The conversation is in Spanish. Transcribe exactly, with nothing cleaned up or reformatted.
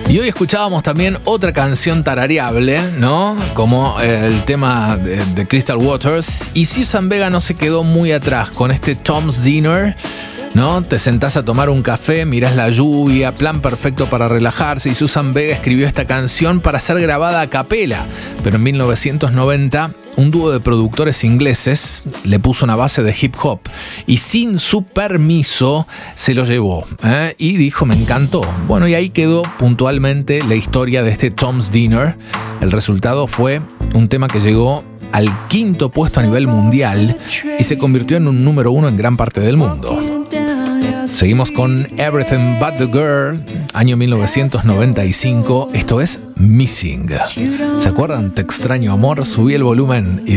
Y hoy escuchábamos también otra canción tarareable, ¿no? Como el tema de, de Crystal Waters. Y Suzanne Vega no se quedó muy atrás con este Tom's Dinner, ¿no? Te sentás a tomar un café, mirás la lluvia, plan perfecto para relajarse. Y Suzanne Vega escribió esta canción para ser grabada a capela. Pero en mil novecientos noventa, un dúo de productores ingleses le puso una base de hip hop y sin su permiso se lo llevó, ¿eh? Y dijo, me encantó. Bueno, y ahí quedó puntualmente la historia de este Tom's Dinner. El resultado fue un tema que llegó al quinto puesto a nivel mundial y se convirtió en un número uno en gran parte del mundo. Seguimos con Everything But The Girl, año mil novecientos noventa y cinco. Esto es Missing. ¿Se acuerdan? Te extraño amor. Subí el volumen y